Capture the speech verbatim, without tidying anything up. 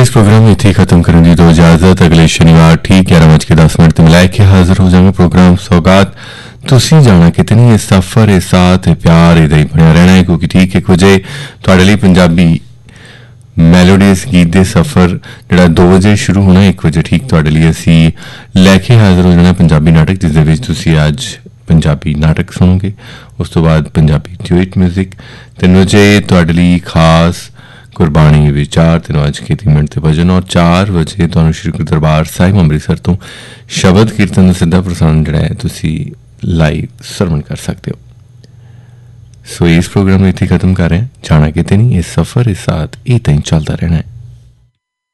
इस प्रोग्राम में इतनी खत्म करने दी दो इजाजत। अगले शनिवार ठीक ग्यारह बज के दस मिनट ते मिलाए के हाजिर हो जाएंगे प्रोग्राम सौगात। तुसी जाना कितनी ये सफर ये साथ ये प्यार इदा ही बनया रहना है क्योंकि ठीक एक बजे तुहाडे लई पंजाबी मैलोडीज गीत दे सफर जिहड़ा दो बजे शुरू होना एक बजे ठीक तुहाडे लई असी लैके हाजिर हो जाना पंजाबी नाटक जिस दे विच तुसी अज पंजाबी नाटक सुनोगे। उस तो बाद पंजाबी ड्यूट म्यूजिक तीन बजे तुहाडे लई खास गुरबाणी विचार तीनों अज के तीन मिनट के भजन और चार बजे तुहानू श्री गुरु दरबार साहिब अमृतसर तो शबद कीर्तन का सीधा प्रसारण जिहड़ा है तुसी लाइव सरवण कर सकते हो। सो इस प्रोग्राम में इतनी खत्म कर रहे हैं। जाना किते नहीं, इस सफर इस साथ ये तई चलता रहना है।